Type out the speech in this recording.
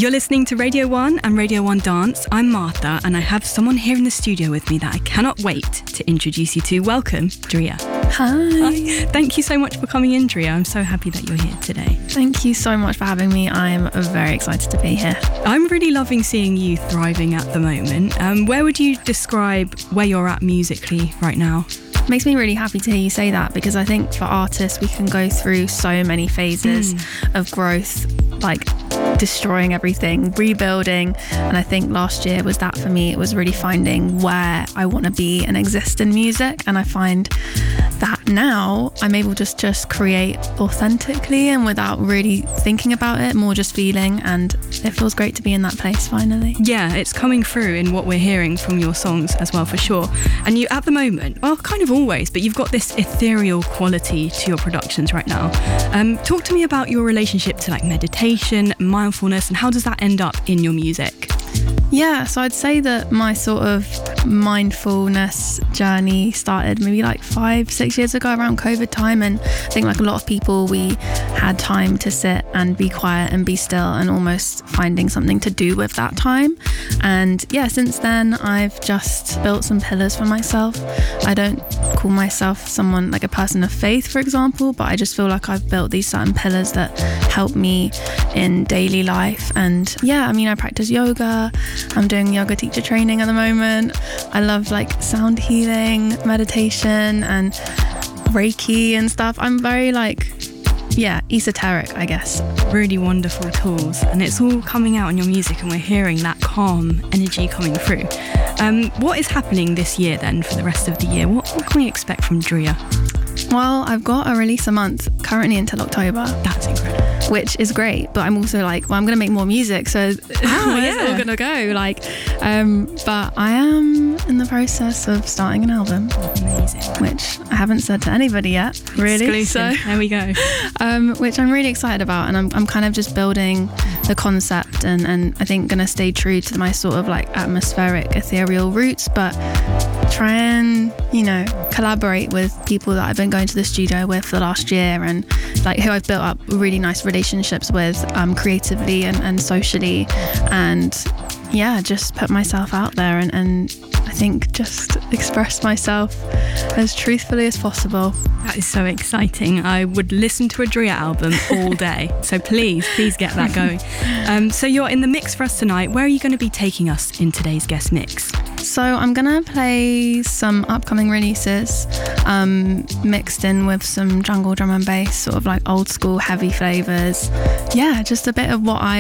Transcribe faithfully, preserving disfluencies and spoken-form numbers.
You're listening to Radio One and Radio One Dance. I'm Martha, and I have someone here in the studio with me that I cannot wait to introduce you to. Welcome, Drea. Hi. Hi. Thank you so much for coming in, Drea. I'm so happy that you're here today. Thank you so much for having me. I'm very excited to be here. I'm really loving seeing you thriving at the moment. Um, where would you describe where you're at musically right now? It makes me really happy to hear you say that, because I think for artists we can go through so many phases mm. of growth, like destroying everything, rebuilding, and I think last year was that for me. It was really finding where I want to be and exist in music, and I find that now I'm able to just, just create authentically and without really thinking about it, more just feeling, and it feels great to be in that place finally. Yeah, it's coming through in what we're hearing from your songs as well, for sure. And you, at the moment, well, kind of always, but you've got this ethereal quality to your productions right now. Um, talk to me about your relationship to like meditation, mindfulness, and how does that end up in your music? Yeah, so I'd say that my sort of mindfulness journey started maybe like five, six years ago around COVID time. And I think like a lot of people, we had time to sit and be quiet and be still, and almost finding something to do with that time. And yeah, since then I've just built some pillars for myself. I don't call myself someone like a person of faith, for example, but I just feel like I've built these certain pillars that help me in daily life. And yeah, I mean, I practice yoga. I'm doing yoga teacher training at the moment. I love like sound healing, meditation, and Reiki and stuff. I'm very like, yeah, esoteric, I guess. Really wonderful tools, and it's all coming out in your music, and we're hearing that calm energy coming through. Um, what is happening this year then for the rest of the year? What, what can we expect from Drea? Well, I've got a release a month currently until October. That's incredible. Which is great, but I'm also like, well, I'm going to make more music, so oh, where's yeah. it all going to go? Like, um, but I am in the process of starting an album. Amazing. Which I haven't said to anybody yet, really. Exclusive. So there we go. Um, which I'm really excited about, and I'm I'm kind of just building the concept, and, and I think going to stay true to my sort of like atmospheric, ethereal roots, but try and, you know, collaborate with people that I've been going to the studio with for the last year, and like who I've built up really nice relationships with um, creatively and, and socially, and yeah, just put myself out there and, and I think just express myself as truthfully as possible. That is so exciting. I would listen to a Drea album all day. So please, please get that going. Um, so you're in the mix for us tonight. Where are you going to be taking us in today's guest mix? So I'm going to play some upcoming releases um, mixed in with some jungle drum and bass, sort of like old school heavy flavours. Yeah, just a bit of what I